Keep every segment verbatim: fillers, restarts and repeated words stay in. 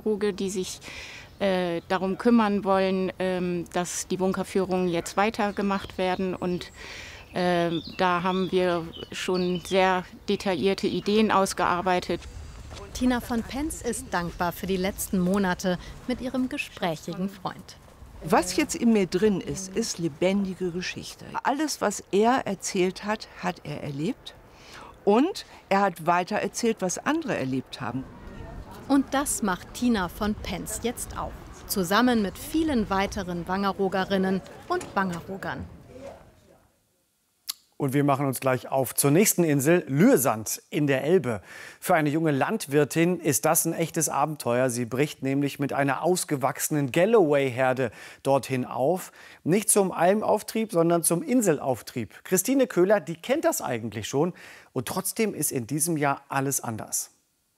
Chirurge, die sich äh, darum kümmern wollen, ähm, dass die Bunkerführungen jetzt weitergemacht werden. Und äh, da haben wir schon sehr detaillierte Ideen ausgearbeitet. Tina von Penz ist dankbar für die letzten Monate mit ihrem gesprächigen Freund. Was jetzt in mir drin ist, ist lebendige Geschichte. Alles, was er erzählt hat, hat er erlebt. Und er hat weiter erzählt, was andere erlebt haben. Und das macht Tina von Penz jetzt auch. Zusammen mit vielen weiteren Wangerogerinnen und Wangerogern. Und wir machen uns gleich auf zur nächsten Insel, Lürsand in der Elbe. Für eine junge Landwirtin ist das ein echtes Abenteuer. Sie bricht nämlich mit einer ausgewachsenen Galloway-Herde dorthin auf. Nicht zum Almauftrieb, sondern zum Inselauftrieb. Christine Köhler, die kennt das eigentlich schon. Und trotzdem ist in diesem Jahr alles anders.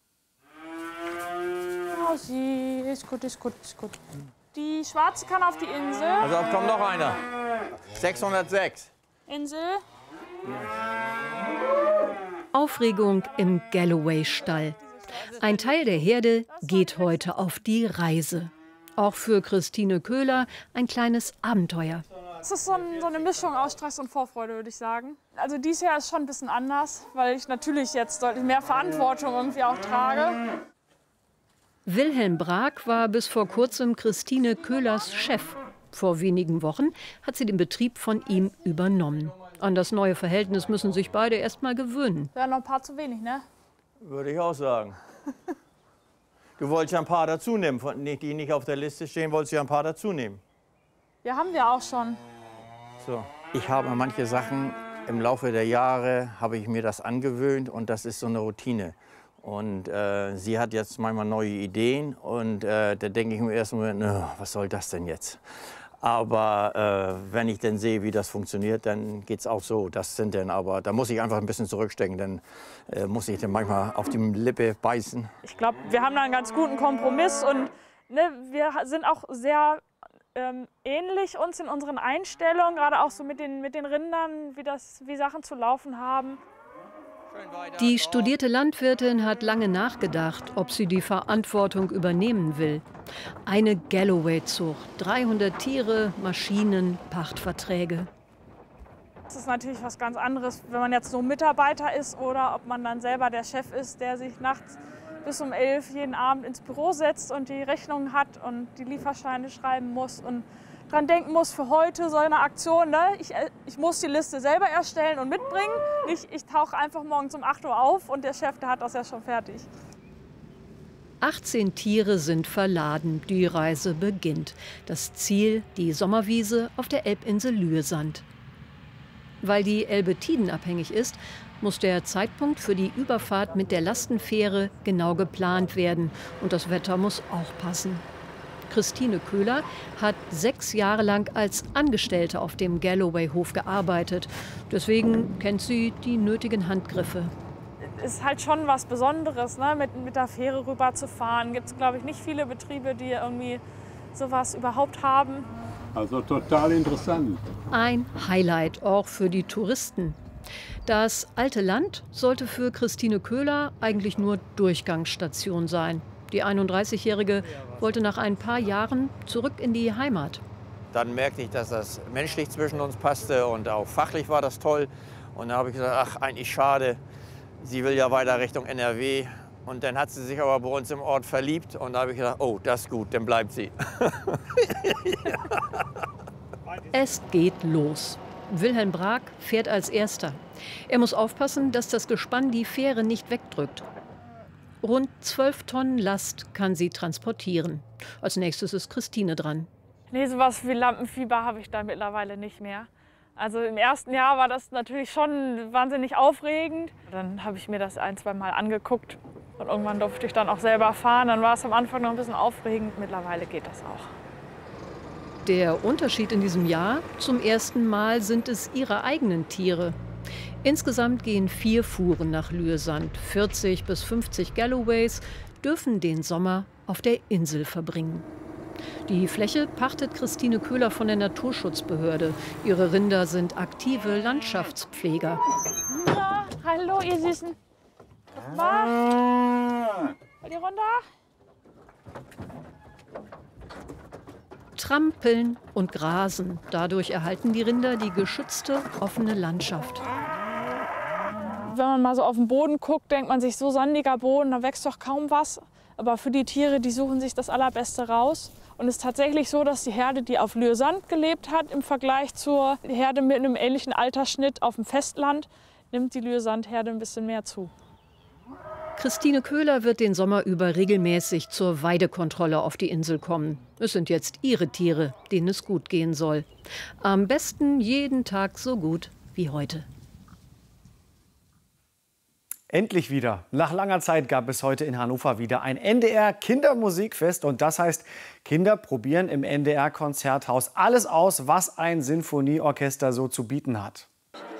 Oh, sie ist gut, ist gut, ist gut. Die Schwarze kann auf die Insel. Also kommt noch einer. sechshundertsechs. Insel. Aufregung im Galloway-Stall. Ein Teil der Herde geht heute auf die Reise. Auch für Christine Köhler ein kleines Abenteuer. Es ist so, ein, so eine Mischung aus Stress und Vorfreude, würde ich sagen. Also dieses Jahr ist schon ein bisschen anders, weil ich natürlich jetzt deutlich mehr Verantwortung irgendwie auch trage. Wilhelm Brag war bis vor kurzem Christine Köhlers Chef. Vor wenigen Wochen hat sie den Betrieb von ihm übernommen. An das neue Verhältnis müssen sich beide erst mal gewöhnen. Wäre noch ein paar zu wenig, ne? Würde ich auch sagen. Du wolltest ja ein paar dazu nehmen, die nicht auf der Liste stehen, wolltest du ja ein paar dazu nehmen. Ja, haben wir auch schon. So. Ich habe manche Sachen im Laufe der Jahre, habe ich mir das angewöhnt und das ist so eine Routine. Und äh, sie hat jetzt manchmal neue Ideen und äh, da denke ich mir erst mal, was soll das denn jetzt? Aber äh, wenn ich dann sehe, wie das funktioniert, dann geht es auch so. Das sind dann aber, da muss ich einfach ein bisschen zurückstecken, dann äh, muss ich dann manchmal auf die Lippe beißen. Ich glaube, wir haben da einen ganz guten Kompromiss und ne, wir sind auch sehr ähm, ähnlich uns in unseren Einstellungen, gerade auch so mit den, mit den Rindern, wie, das, wie Sachen zu laufen haben. Die studierte Landwirtin hat lange nachgedacht, ob sie die Verantwortung übernehmen will. Eine Galloway-Zucht, dreihundert Tiere, Maschinen, Pachtverträge. Das ist natürlich was ganz anderes, wenn man jetzt so Mitarbeiter ist oder ob man dann selber der Chef ist, der sich nachts bis um elf jeden Abend ins Büro setzt und die Rechnungen hat und die Lieferscheine schreiben muss und dran denken muss, für heute so eine Aktion, ne? ich, ich muss die Liste selber erstellen und mitbringen. Nicht, ich tauche einfach morgens um acht Uhr auf und der Chef, der hat das ja schon fertig. achtzehn Tiere sind verladen, die Reise beginnt. Das Ziel, die Sommerwiese auf der Elbinsel Lürsand. Weil die Elbe tidenabhängig ist, muss der Zeitpunkt für die Überfahrt mit der Lastenfähre genau geplant werden. Und das Wetter muss auch passen. Christine Köhler hat sechs Jahre lang als Angestellte auf dem Galloway-Hof gearbeitet. Deswegen kennt sie die nötigen Handgriffe. Ist halt schon was Besonderes, ne? mit, mit der Fähre rüber zu fahren. Gibt es, glaube ich, nicht viele Betriebe, die irgendwie sowas überhaupt haben. Also total interessant. Ein Highlight auch für die Touristen. Das alte Land sollte für Christine Köhler eigentlich nur Durchgangsstation sein. Die einunddreißigjährige wollte nach ein paar Jahren zurück in die Heimat. Dann merkte ich, dass das menschlich zwischen uns passte und auch fachlich war das toll. Und da habe ich gesagt, ach, eigentlich schade, sie will ja weiter Richtung N R W. Und dann hat sie sich aber bei uns im Ort verliebt und da habe ich gedacht, oh, das ist gut, dann bleibt sie. Es geht los. Wilhelm Brag fährt als Erster. Er muss aufpassen, dass das Gespann die Fähre nicht wegdrückt. Rund zwölf Tonnen Last kann sie transportieren. Als nächstes ist Christine dran. Nee, sowas wie Lampenfieber habe ich da mittlerweile nicht mehr. Also im ersten Jahr war das natürlich schon wahnsinnig aufregend. Dann habe ich mir das ein, zwei Mal angeguckt und irgendwann durfte ich dann auch selber fahren. Dann war es am Anfang noch ein bisschen aufregend, mittlerweile geht das auch. Der Unterschied in diesem Jahr: zum ersten Mal sind es ihre eigenen Tiere. Insgesamt gehen vier Fuhren nach Lürsand. vierzig bis fünfzig Galloways dürfen den Sommer auf der Insel verbringen. Die Fläche pachtet Christine Köhler von der Naturschutzbehörde. Ihre Rinder sind aktive Landschaftspfleger. Ja, hallo, ihr Süßen. Mal. Wollt ihr runter? trampeln und grasen. Dadurch erhalten die Rinder die geschützte, offene Landschaft. Wenn man mal so auf den Boden guckt, denkt man sich, so sandiger Boden, da wächst doch kaum was. Aber für die Tiere, die suchen sich das Allerbeste raus. Und es ist tatsächlich so, dass die Herde, die auf Lürsand gelebt hat, im Vergleich zur Herde mit einem ähnlichen Altersschnitt auf dem Festland, nimmt die Lürsandherde ein bisschen mehr zu. Christine Köhler wird den Sommer über regelmäßig zur Weidekontrolle auf die Insel kommen. Es sind jetzt ihre Tiere, denen es gut gehen soll. Am besten jeden Tag so gut wie heute. Endlich wieder. Nach langer Zeit gab es heute in Hannover wieder ein N D R-Kindermusikfest. Und das heißt, Kinder probieren im N D R-Konzerthaus alles aus, was ein Sinfonieorchester so zu bieten hat.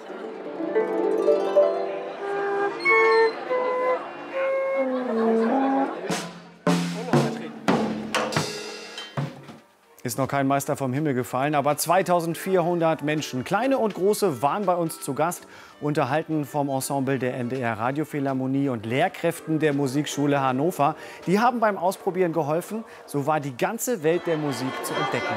Ist noch kein Meister vom Himmel gefallen, aber zweitausendvierhundert Menschen, kleine und große, waren bei uns zu Gast, unterhalten vom Ensemble der N D R-Radiophilharmonie und Lehrkräften der Musikschule Hannover. Die haben beim Ausprobieren geholfen, so war die ganze Welt der Musik zu entdecken.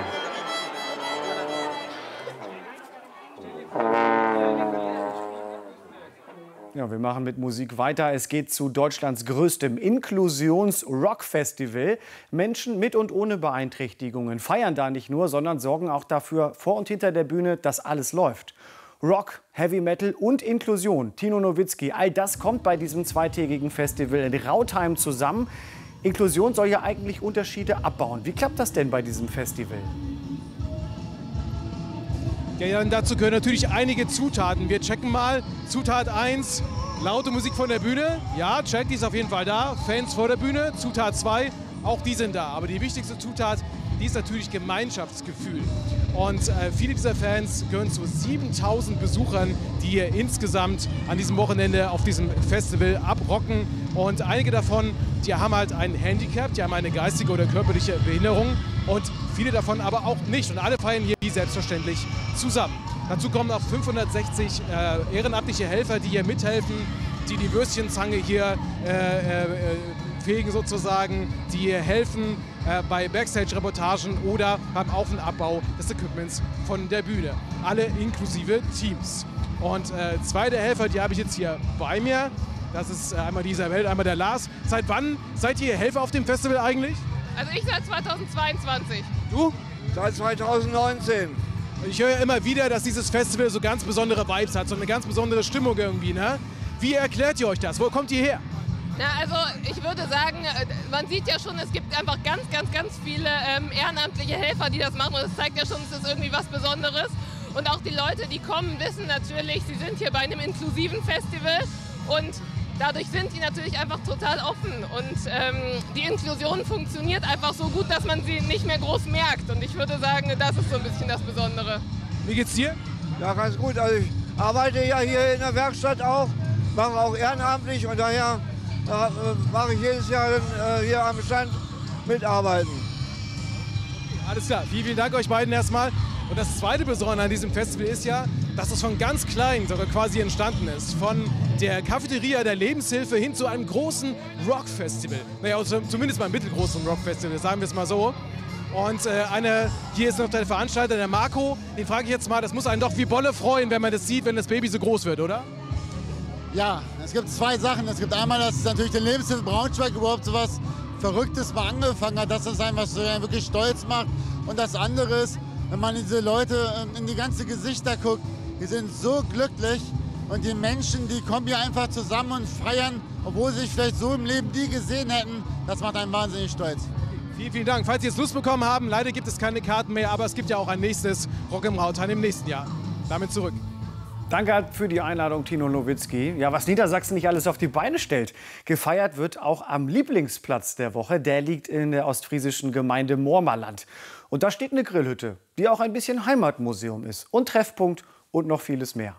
Ja, wir machen mit Musik weiter. Es geht zu Deutschlands größtem Inklusions-Rock-Festival. Menschen mit und ohne Beeinträchtigungen feiern da nicht nur, sondern sorgen auch dafür vor und hinter der Bühne, dass alles läuft. Rock, Heavy Metal und Inklusion. Tino Nowitzki, all das kommt bei diesem zweitägigen Festival in Rautheim zusammen. Inklusion soll ja eigentlich Unterschiede abbauen. Wie klappt das denn bei diesem Festival? Ja, ja, und dazu gehören natürlich einige Zutaten. Wir checken mal. Zutat eins, laute Musik von der Bühne. Ja, check, die ist auf jeden Fall da. Fans vor der Bühne. Zutat zwei, auch die sind da. Aber die wichtigste Zutat, die ist natürlich Gemeinschaftsgefühl. Und äh, viele dieser Fans gehören zu siebentausend Besuchern, die hier insgesamt an diesem Wochenende auf diesem Festival abrocken. Und einige davon, die haben halt ein Handicap, die haben eine geistige oder körperliche Behinderung. Und viele davon aber auch nicht. Und alle feiern hier wie selbstverständlich zusammen. Dazu kommen auch fünfhundertsechzig äh, ehrenamtliche Helfer, die hier mithelfen, die die Würstchenzange hier äh, äh, fegen sozusagen, die hier helfen äh, bei Backstage-Reportagen oder beim Auf- und Abbau des Equipments von der Bühne. Alle inklusive Teams. Und äh, zwei der Helfer, die habe ich jetzt hier bei mir. Das ist äh, einmal die Isabel, einmal der Lars. Seit wann seid ihr Helfer auf dem Festival eigentlich? Also ich seit zweitausendzweiundzwanzig. Du? Seit zweitausendneunzehn. Ich höre immer wieder, dass dieses Festival so ganz besondere Vibes hat, so eine ganz besondere Stimmung irgendwie, ne? Wie erklärt ihr euch das? Wo kommt ihr her? Na, also ich würde sagen, man sieht ja schon, es gibt einfach ganz, ganz, ganz viele ähm, ehrenamtliche Helfer, die das machen. Und das zeigt ja schon, es ist irgendwie was Besonderes. Und auch die Leute, die kommen, wissen natürlich, sie sind hier bei einem inklusiven Festival. Und dadurch sind die natürlich einfach total offen. Und ähm, die Inklusion funktioniert einfach so gut, dass man sie nicht mehr groß merkt. Und ich würde sagen, das ist so ein bisschen das Besondere. Wie geht's dir? Ja, ganz gut. Also ich arbeite ja hier in der Werkstatt auch, mache auch ehrenamtlich und daher äh, mache ich jedes Jahr äh, hier am Stand mitarbeiten. Okay, alles klar. Vielen, vielen Dank euch beiden erstmal. Und das zweite Besondere an diesem Festival ist ja, dass es von ganz klein sogar quasi entstanden ist. Von der Cafeteria der Lebenshilfe hin zu einem großen Rockfestival. Naja, also zumindest mal einem mittelgroßen Rockfestival, sagen wir es mal so. Und äh, eine, hier ist noch der Veranstalter, der Marco. Den frage ich jetzt mal, das muss einen doch wie Bolle freuen, wenn man das sieht, wenn das Baby so groß wird, oder? Ja, es gibt zwei Sachen. Es gibt einmal, dass natürlich den Lebenshilfe Braunschweig überhaupt so was Verrücktes mal angefangen hat. Das ist ein, was wirklich stolz macht. Und das andere ist, wenn man diese Leute in die ganzen Gesichter guckt, die sind so glücklich. Und die Menschen, die kommen hier einfach zusammen und feiern, obwohl sie sich vielleicht so im Leben nie gesehen hätten. Das macht einen wahnsinnig stolz. Vielen, vielen Dank. Falls Sie jetzt Lust bekommen haben, leider gibt es keine Karten mehr, aber es gibt ja auch ein nächstes Rock im Rautheim im nächsten Jahr. Damit zurück. Danke für die Einladung, Tino Nowitzki. Ja, was Niedersachsen nicht alles auf die Beine stellt. Gefeiert wird auch am Lieblingsplatz der Woche. Der liegt in der ostfriesischen Gemeinde Mormerland. Und da steht eine Grillhütte, die auch ein bisschen Heimatmuseum ist. Und Treffpunkt und noch vieles mehr.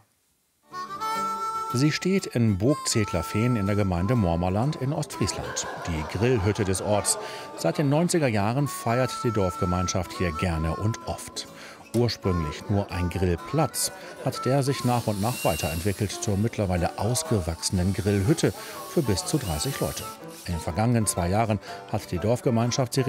Sie steht in Burgzedlerfehn in der Gemeinde Mormerland in Ostfriesland. Die Grillhütte des Orts. Seit den neunziger Jahren feiert die Dorfgemeinschaft hier gerne und oft. Ursprünglich nur ein Grillplatz, hat der sich nach und nach weiterentwickelt zur mittlerweile ausgewachsenen Grillhütte für bis zu dreißig Leute. In den vergangenen zwei Jahren hat die Dorfgemeinschaft sie